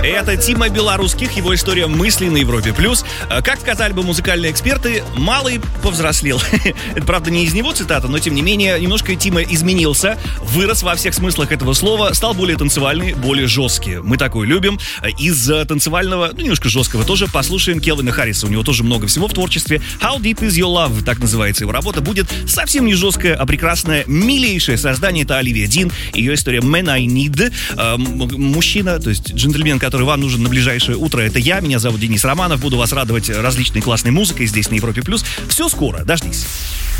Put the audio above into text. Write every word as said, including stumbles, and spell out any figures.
Это Тима Белорусских, его история мыслей на Европе+. плюс. Как сказали бы музыкальные эксперты, малый повзрослел. Это, правда, не из него цитата, но, тем не менее, немножко Тима изменился, вырос во всех смыслах этого слова, стал более танцевальный, более жесткий. Мы такое любим. Из танцевального, ну, немножко жесткого тоже, послушаем Келвина Харриса. У него тоже много всего в творчестве. How Deep Is Your Love, так называется его работа, будет совсем не жесткая, а прекрасное, милейшее создание. Это Оливия Дин, ее история Man I Need. Э, мужчина, то есть джентльмен, который вам нужен на ближайшее утро, это я. Меня зовут Денис Романов. Буду вас радовать различной классной музыкой здесь на Европе+. Все скоро, дождись.